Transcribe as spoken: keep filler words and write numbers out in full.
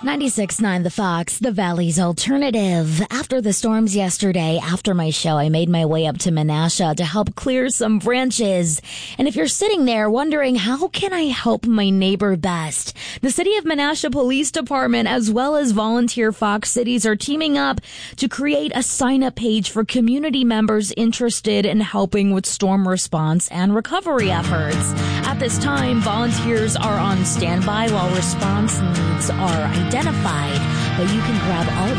ninety-six point nine The Fox, the Valley's alternative. After the storms yesterday, after my show, I made my way up to Menasha to help clear some branches. And if you're sitting there wondering, how can I help my neighbor best? The City of Menasha Police Department, as well as Volunteer Fox Cities, are teaming up to create a sign-up page for community members interested in helping with storm response and recovery efforts. At this time, volunteers are on standby while response needs are identified, but you can grab all